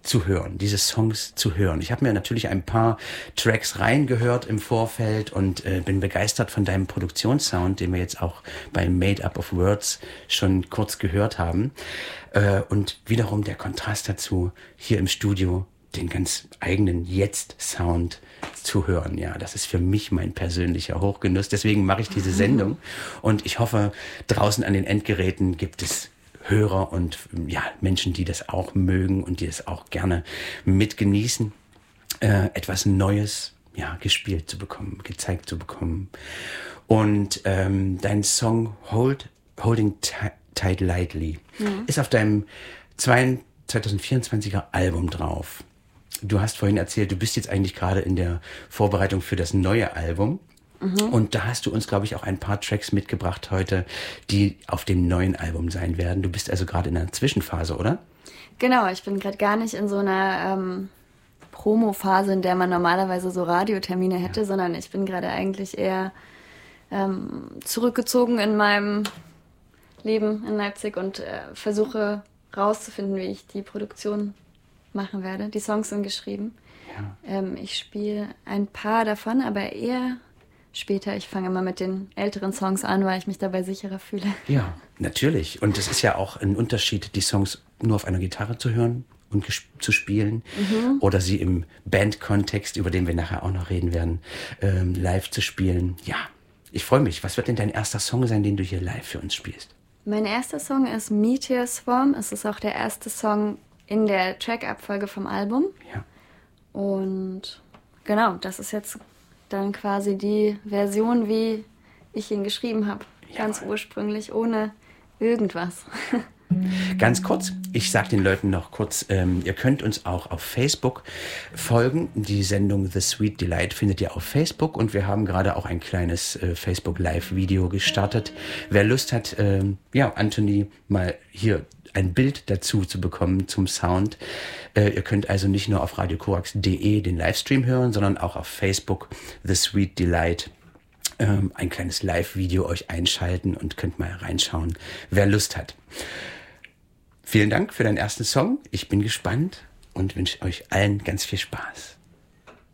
zu hören, diese Songs zu hören. Ich habe mir natürlich ein paar Tracks reingehört im Vorfeld und bin begeistert von deinem Produktionssound, den wir jetzt auch bei Made Up of Words schon kurz gehört haben. Und wiederum der Kontrast dazu, hier im Studio den ganz eigenen Jetzt-Sound zu hören. Ja, das ist für mich mein persönlicher Hochgenuss. Deswegen mache ich diese Sendung und ich hoffe, draußen an den Endgeräten gibt es Hörer und ja, Menschen, die das auch mögen und die das auch gerne mitgenießen, etwas Neues gespielt zu bekommen, gezeigt zu bekommen. Und dein Song Holding Tight Lightly ist auf deinem 2024er Album drauf. Du hast vorhin erzählt, du bist jetzt eigentlich gerade in der Vorbereitung für das neue Album. Und da hast du uns, glaube ich, auch ein paar Tracks mitgebracht heute, die auf dem neuen Album sein werden. Du bist also gerade in einer Zwischenphase, oder? Genau, ich bin gerade gar nicht in so einer Promo-Phase, in der man normalerweise so Radiotermine hätte, sondern ich bin gerade eigentlich eher zurückgezogen in meinem Leben in Leipzig und versuche rauszufinden, wie ich die Produktion machen werde. Die Songs sind geschrieben. Ja. Ich spiele ein paar davon, aber eher später. Ich fange immer mit den älteren Songs an, weil ich mich dabei sicherer fühle. Ja, natürlich. Und es ist ja auch ein Unterschied, die Songs nur auf einer Gitarre zu hören und zu spielen oder sie im Bandkontext, über den wir nachher auch noch reden werden, live zu spielen. Ja, ich freue mich. Was wird denn dein erster Song sein, den du hier live für uns spielst? Mein erster Song ist Meteor Swarm. Es ist auch der erste Song in der Track-Abfolge vom Album. Ja. Und genau, das ist jetzt dann quasi die Version, wie ich ihn geschrieben habe. Ganz ursprünglich, ohne irgendwas. Ganz kurz, ich sage den Leuten noch kurz, ihr könnt uns auch auf Facebook folgen. Die Sendung The Sweet Delight findet ihr auf Facebook und wir haben gerade auch ein kleines Facebook-Live-Video gestartet. Wer Lust hat, Anthony mal hier ein Bild dazu zu bekommen zum Sound. Ihr könnt also nicht nur auf radiokorax.de den Livestream hören, sondern auch auf Facebook The Sweet Delight ein kleines Live-Video euch einschalten und könnt mal reinschauen, wer Lust hat. Vielen Dank für deinen ersten Song. Ich bin gespannt und wünsche euch allen ganz viel Spaß.